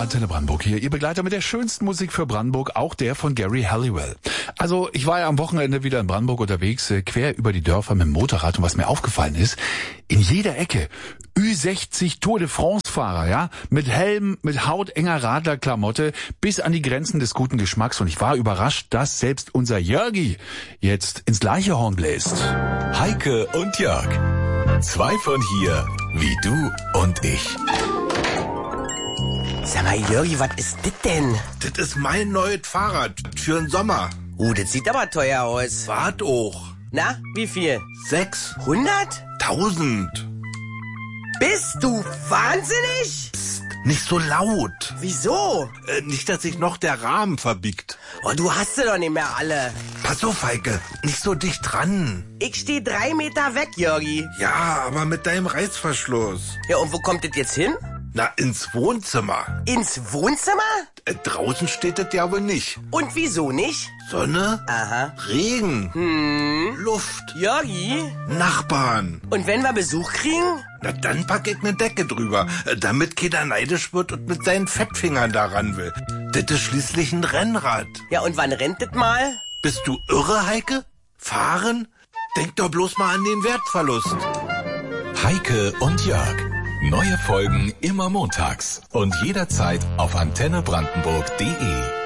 Antenne Brandenburg hier, Ihr Begleiter mit der schönsten Musik für Brandenburg, auch der von Gary Halliwell. Also ich war ja am Wochenende wieder in Brandenburg unterwegs, quer über die Dörfer mit dem Motorrad, und was mir aufgefallen ist, in jeder Ecke Ü60 Tour de France-Fahrer, ja, mit Helm, mit hautenger Radlerklamotte bis an die Grenzen des guten Geschmacks, und ich war überrascht, dass selbst unser Jörgi jetzt ins gleiche Horn bläst. Heike und Jörg, zwei von hier, wie du und ich. Sag mal, Jörgi, was ist das denn? Das ist mein neues Fahrrad für den Sommer. Das sieht aber teuer aus. Wart auch. Na, wie viel? 600? 100? 1000. Bist du wahnsinnig? Psst, nicht so laut. Wieso? Nicht, dass sich noch der Rahmen verbiegt. Oh, du hast sie doch nicht mehr alle. Pass auf, Heike, nicht so dicht dran. Ich stehe 3 Meter weg, Jörgi. Ja, aber mit deinem Reißverschluss. Ja, und wo kommt das jetzt hin? Na, ins Wohnzimmer. Ins Wohnzimmer? Draußen steht das ja wohl nicht. Und wieso nicht? Sonne, Aha. Regen, Luft, Jörgi? Nachbarn. Und wenn wir Besuch kriegen? Na, dann pack ich eine Decke drüber, damit keiner neidisch wird und mit seinen Fettfingern daran will. Das ist schließlich ein Rennrad. Ja, und wann rennt das mal? Bist du irre, Heike? Fahren? Denk doch bloß mal an den Wertverlust. Heike und Jörg. Neue Folgen immer montags und jederzeit auf antennebrandenburg.de.